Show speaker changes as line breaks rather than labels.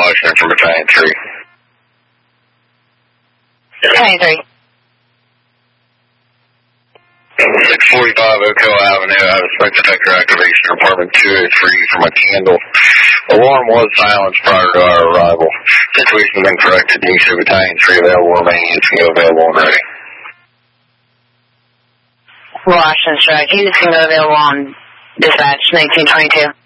Washington from Battalion 3.
Battalion 3.
645 Oak Hill Avenue, I have a smoke detector activation, apartment 203 from a candle. Alarm was silenced prior to our arrival. Situation has been corrected. You show Battalion 3 available, remaining units can go available and ready.
Washington Strike, units can go available on dispatch 1922.